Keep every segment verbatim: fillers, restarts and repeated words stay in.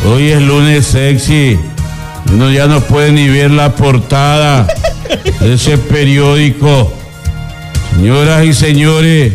Hoy es lunes sexy. Uno ya no puede ni ver la portada de ese periódico. Señoras y señores,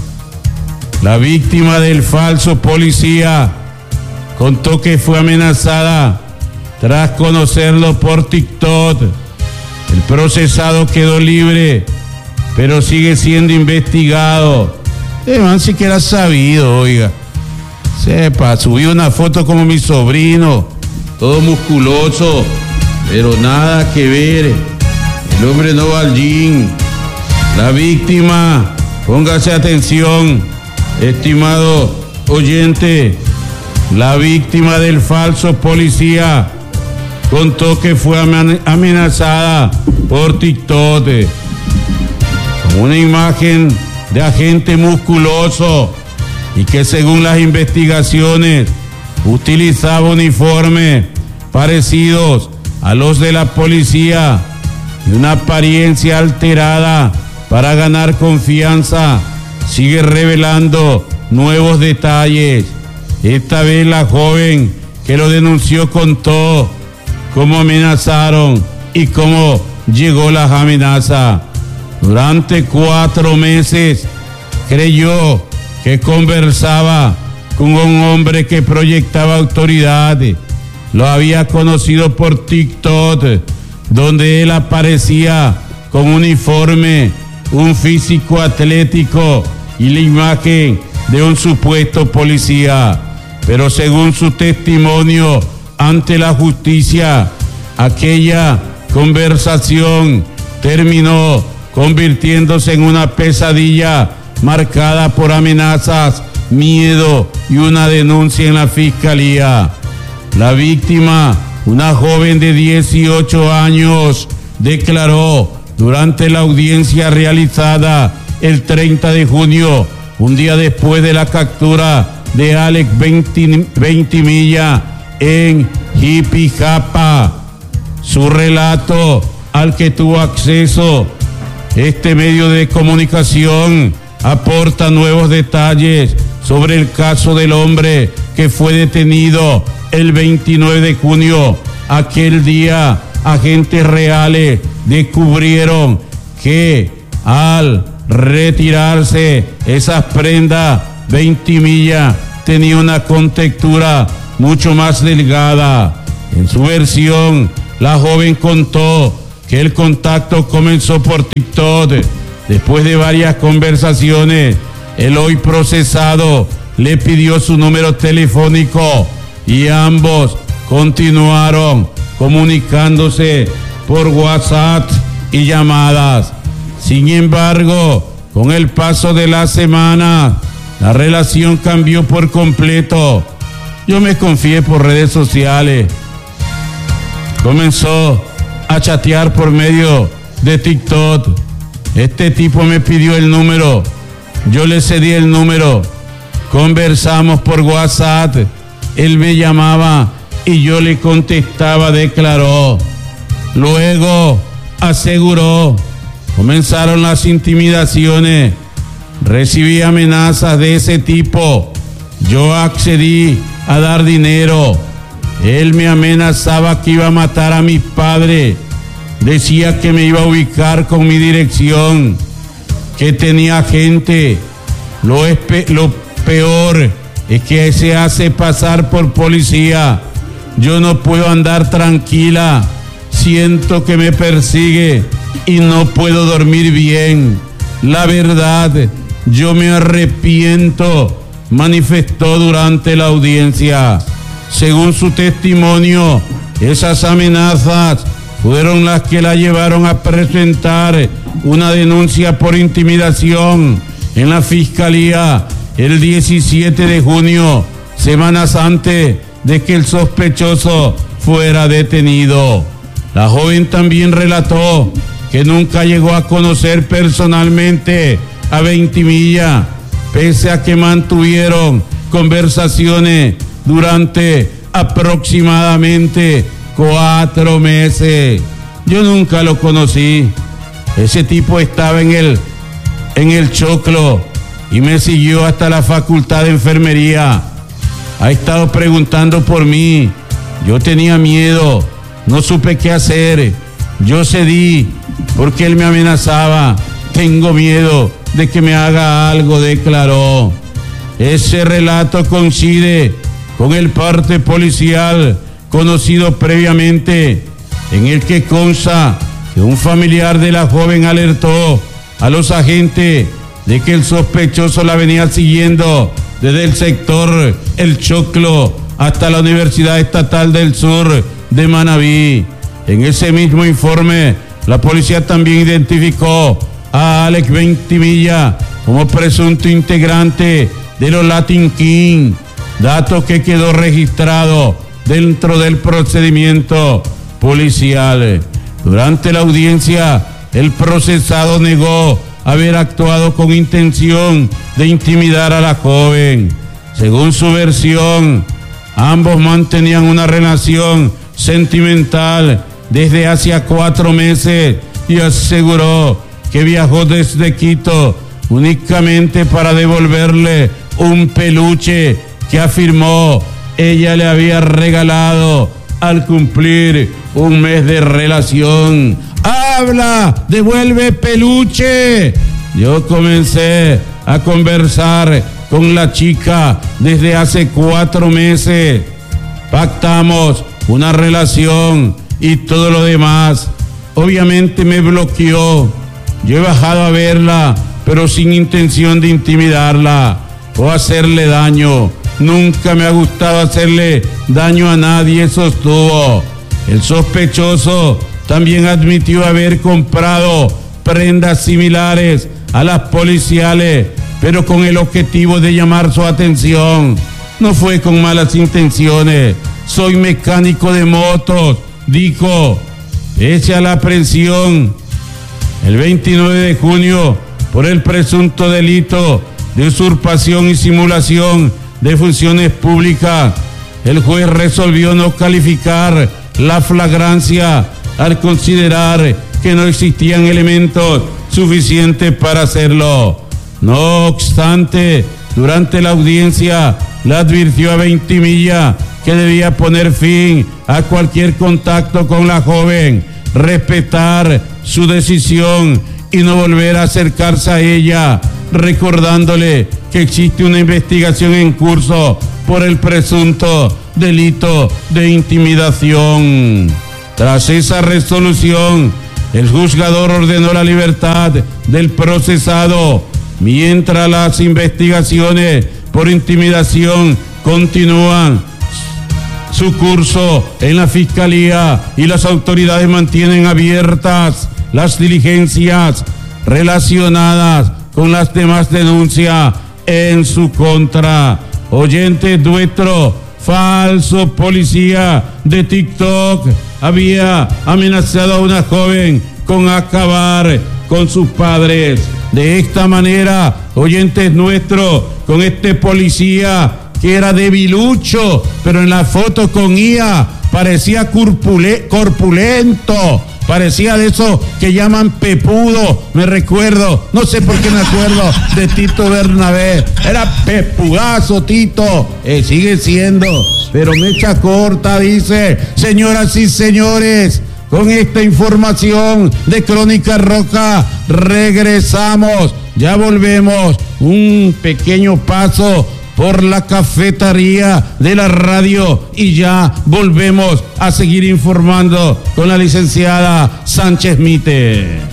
la víctima del falso policía contó que fue amenazada tras conocerlo por TikTok. El procesado quedó libre, pero sigue siendo investigado. El man siquiera ha sabido, oiga. Sepa, subí una foto como mi sobrino, todo musculoso, pero nada que ver. El hombre no va al gym. La víctima, póngase atención, estimado oyente, la víctima del falso policía contó que fue amenazada por TikTok con una imagen de agente musculoso y que según las investigaciones utilizaba uniformes parecidos a los de la policía y una apariencia alterada para ganar confianza. Sigue revelando nuevos detalles. Esta vez la joven que lo denunció contó cómo amenazaron y cómo llegó las amenazas. Durante cuatro meses creyó que conversaba con un hombre que proyectaba autoridad. Lo había conocido por TikTok, donde él aparecía con uniforme, un físico atlético y la imagen de un supuesto policía. Pero según su testimonio ante la justicia, aquella conversación terminó convirtiéndose en una pesadilla marcada por amenazas, miedo y una denuncia en la fiscalía. La víctima, una joven de dieciocho años, declaró durante la audiencia realizada el treinta de junio, un día después de la captura de Alex Ventimiglia en Jipijapa. Su relato, al que tuvo acceso este medio de comunicación, aporta nuevos detalles sobre el caso del hombre que fue detenido el veintinueve de junio. Aquel día, agentes reales descubrieron que al retirarse esas prendas, Ventimiglia tenía una contextura mucho más delgada. En su versión, la joven contó que el contacto comenzó por TikTok. Después de varias conversaciones, el hoy procesado le pidió su número telefónico y ambos continuaron comunicándose por WhatsApp y llamadas. Sin embargo, con el paso de las semanas, la relación cambió por completo. Yo me confié por redes sociales. Comenzó a chatear por medio de TikTok. Este tipo me pidió el número. Yo le cedí el número. Conversamos por WhatsApp. Él me llamaba y yo le contestaba, declaró. Luego aseguró, comenzaron las intimidaciones. Recibí amenazas de ese tipo. Yo accedí a dar dinero. Él me amenazaba que iba a matar a mis padres. Decía que me iba a ubicar con mi dirección, que tenía gente. Lo, espe- lo peor es que se hace pasar por policía. Yo no puedo andar tranquila. Siento que me persigue y no puedo dormir bien. La verdad, yo me arrepiento, manifestó durante la audiencia. Según su testimonio, esas amenazas fueron las que la llevaron a presentar una denuncia por intimidación en la fiscalía el diecisiete de junio, semanas antes de que el sospechoso fuera detenido. La joven también relató que nunca llegó a conocer personalmente a Ventimiglia, pese a que mantuvieron conversaciones durante aproximadamente cuatro meses. Yo nunca lo conocí. Ese tipo estaba en el, en el Choclo y me siguió hasta la facultad de enfermería. Ha estado preguntando por mí Yo tenía miedo, no supe qué hacer. Yo cedí porque él me amenazaba. Tengo miedo de que me haga algo, declaró. Ese relato coincide con el parte policial conocido previamente, en el que consta que un familiar de la joven alertó a los agentes de que el sospechoso la venía siguiendo desde el sector El Choclo hasta la Universidad Estatal del Sur de Manabí. En ese mismo informe, la policía también identificó a Alex Ventimilla como presunto integrante de los Latin King, dato que quedó registrado dentro del procedimiento policial. Durante la audiencia, el procesado negó haber actuado con intención de intimidar a la joven. Según su versión, ambos mantenían una relación sentimental desde hacía cuatro meses y aseguró que viajó desde Quito únicamente para devolverle un peluche que afirmó ella le había regalado al cumplir un mes de relación. ¡Habla! ¡Devuelve peluche! Yo comencé a conversar con la chica desde hace cuatro meses. Pactamos una relación y todo lo demás. Obviamente me bloqueó. Yo he bajado a verla, pero sin intención de intimidarla o hacerle daño. Nunca me ha gustado hacerle daño a nadie, sostuvo. El sospechoso también admitió haber comprado prendas similares a las policiales, pero con el objetivo de llamar su atención. No fue con malas intenciones. Soy mecánico de motos, dijo. Pese a la aprehensión el veintinueve de junio por el presunto delito de usurpación y simulación de funciones públicas, el juez resolvió no calificar la flagrancia al considerar que no existían elementos suficientes para hacerlo. No obstante, durante la audiencia le advirtió a Ventimilla que debía poner fin a cualquier contacto con la joven, respetar su decisión y no volver a acercarse a ella, recordándole que existe una investigación en curso por el presunto delito de intimidación. Tras esa resolución, el juzgador ordenó la libertad del procesado, mientras las investigaciones por intimidación continúan su curso en la Fiscalía y las autoridades mantienen abiertas las diligencias relacionadas con las demás denuncias en su contra. Oyente nuestro, falso policía de TikTok había amenazado a una joven con acabar con sus padres. De esta manera, oyentes nuestros, con este policía que era debilucho, pero en la foto con I A parecía corpule, corpulento, parecía de esos que llaman pepudo. Me recuerdo, no sé por qué me acuerdo de Tito Bernabé, era pepudazo Tito, eh, sigue siendo, pero mecha corta, dice. Señoras y señores, con esta información de Crónica Roja regresamos, ya volvemos, un pequeño paso por la cafetería de la radio y ya volvemos a seguir informando con la licenciada Sánchez Mite.